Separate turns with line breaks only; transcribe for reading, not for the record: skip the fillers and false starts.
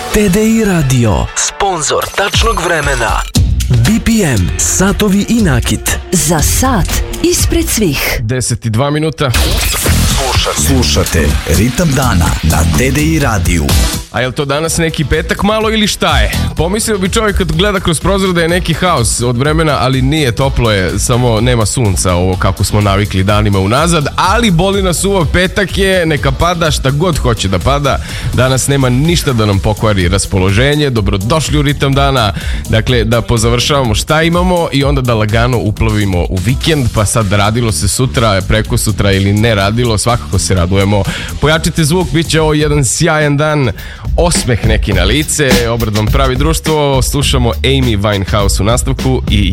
TDI Radio, sponsor tačnog vremena. BPM, satovi i nakit.
Za sat ispred svih.
10:02 minuta.
Slušate Ritam dana na TDI radiju.
A jel to danas neki petak malo ili šta je? Pomislio bi čovjek kad gleda kroz prozor da je neki haos od vremena, ali nije, toplo je, samo nema sunca, ovo kako smo navikli danima unazad, ali boli nas uvo, petak je, neka pada šta god hoće da pada, danas nema ništa da nam pokvari raspoloženje, dobrodošli u Ritam dana, dakle da pozavršavamo šta imamo i onda da lagano uplovimo u vikend, pa sad radilo se sutra, preko sutra ili ne radilo, svakako se radujemo. Pojačite zvuk, bit će ovo jedan sjajan dan, osmeh neki na lice, obradom pravi društvo, slušamo Amy Winehouse u nastavku i